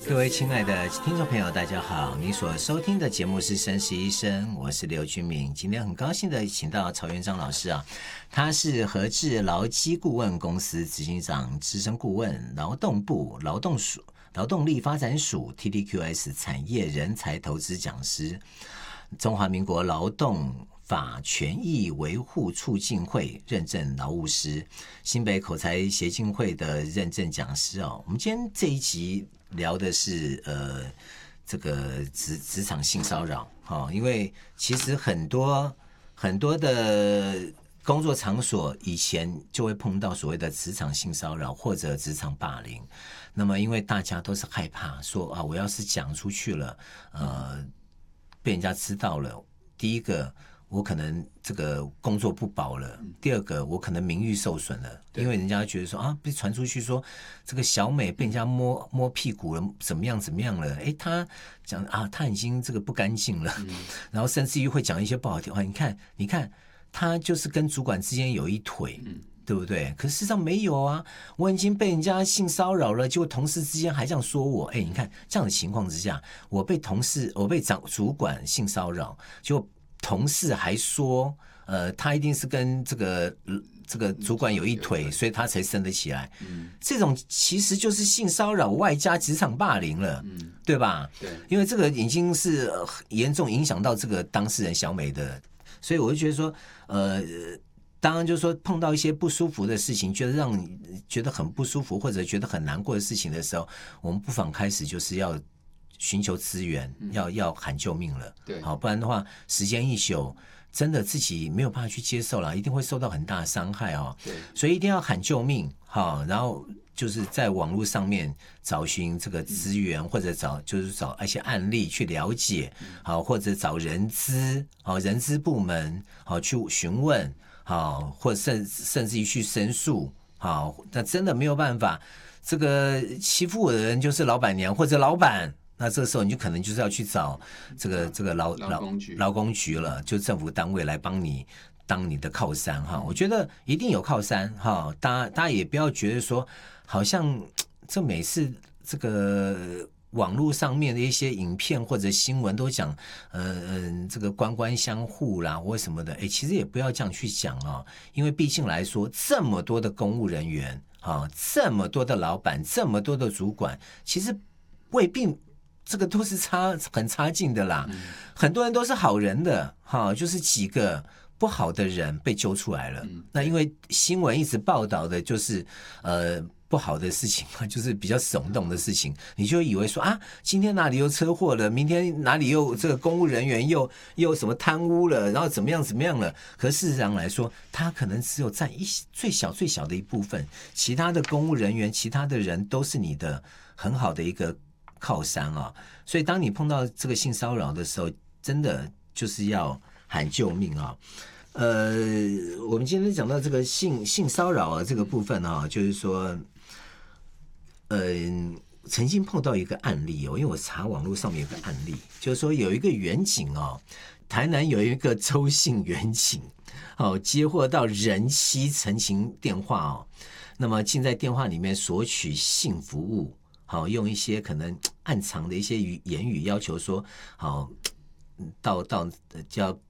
各位亲爱的听众朋友，大家好！你所收听的节目是《生死医生》，我是刘君明。今天很高兴的请到曹元章老师啊，他是和智劳基顾问公司执行长、资深顾问，劳动部劳动力发展署 TTQS 产业人才投资讲师，中华民国劳动法权益维护促进会认证劳务师，新北口才协进会的认证讲师哦。我们今天这一集聊的是这个职场性骚扰哦，因为其实很多的工作场所以前就会碰到所谓的职场性骚扰或者职场霸凌，那么因为大家都是害怕说啊，我要是讲出去了，被人家知道了，第一个我可能这个工作不保了，第二个我可能名誉受损了，因为人家觉得说啊，被传出去说这个小美被人家摸屁股了，怎么样了，他讲啊，他已经这个不干净了，然后甚至于会讲一些不好听话，你看他就是跟主管之间有一腿，对不对？可事实上没有啊，我已经被人家性骚扰了，结果同事之间还这样说我，你看这样的情况之下，我被主管性骚扰，就同事还说，他一定是跟这个主管有一腿，所以他才升得起来。这种其实就是性骚扰外加职场霸凌了，对吧？对，因为这个已经是严重影响到这个当事人小美的，所以我就觉得说，当然就是说碰到一些不舒服的事情，觉得让你觉得很不舒服或者觉得很难过的事情的时候，我们不妨开始就是要寻求资源，要喊救命了。对，好，不然的话，时间一宿，真的自己没有办法去接受了，一定会受到很大的伤害哦。对，所以一定要喊救命，好，然后就是在网络上面找寻这个资源，或者找一些案例去了解，好，或者找人资部门好去询问，好，或者甚至于去申诉，好，那真的没有办法，这个欺负我的人就是老板娘或者老板。那这个时候你就可能就是要去找这个劳工局了，就政府单位来帮你当你的靠山哈。我觉得一定有靠山哈，大家也不要觉得说好像这每次这个网络上面的一些影片或者新闻都讲这个官相护啦或什么的，其实也不要这样去讲啊，因为毕竟来说这么多的公务人员啊，这么多的老板，这么多的主管，其实未必这个都是很差劲的啦，很多人都是好人的，就是几个不好的人被揪出来了。那因为新闻一直报道的就是不好的事情，就是比较耸动的事情，你就会以为说啊，今天哪里又车祸了，明天哪里又这个公务人员又什么贪污了，然后怎么样了。可事实上来说，他可能只有占最小的一部分，其他的公务人员，其他的人都是你的很好的一个靠山啊，所以当你碰到这个性骚扰的时候，真的就是要喊救命啊！我们今天讲到这个性骚扰啊这个部分啊，就是说，曾经碰到一个案例哦，因为我查网络上面有个案例，就是说有一个员警哦，台南有一个周姓员警，接获到人妻陈情电话哦，那么竟在电话里面索取性服务。好，用一些可能暗藏的一些言语要求说，好，到